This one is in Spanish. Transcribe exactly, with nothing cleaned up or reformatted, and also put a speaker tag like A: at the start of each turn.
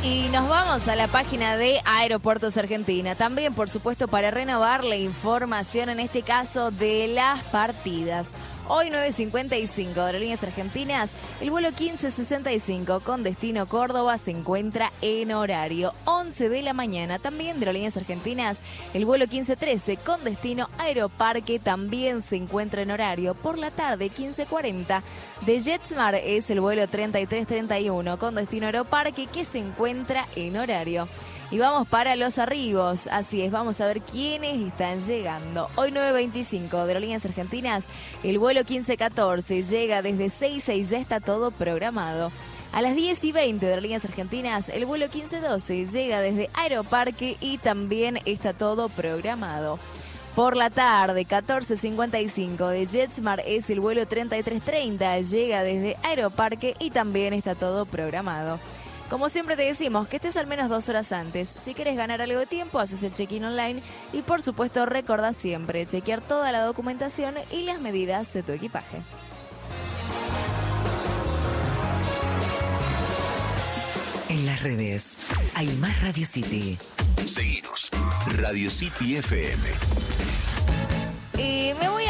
A: Y nos vamos a la página de Aeropuertos Argentina. También, por supuesto, para renovar la información, en este caso, de las partidas. Hoy nueve cincuenta y cinco de Aerolíneas Argentinas, el vuelo quince sesenta y cinco con destino Córdoba se encuentra en horario. once de la mañana también de Aerolíneas Argentinas, el vuelo quince trece con destino Aeroparque también se encuentra en horario. Por la tarde quince cuarenta de JetSmart es el vuelo treinta y tres treinta y uno con destino Aeroparque que se encuentra en horario. Y vamos para los arribos, así es, vamos a ver quiénes están llegando. Hoy nueve veinticinco de Aerolíneas Argentinas, el vuelo quince catorce llega desde Ezeiza y ya está todo programado. A las diez y veinte de Aerolíneas Argentinas, el vuelo quince doce llega desde Aeroparque y también está todo programado. Por la tarde, catorce cincuenta y cinco de JetSmart es el vuelo treinta y tres treinta, llega desde Aeroparque y también está todo programado. Como siempre te decimos, que estés al menos dos horas antes. Si quieres ganar algo de tiempo, haces el check-in online y por supuesto recordá siempre chequear toda la documentación y las medidas de tu equipaje.
B: En las redes hay más Radio City.
C: Seguinos, Radio City F M.
A: Y me voy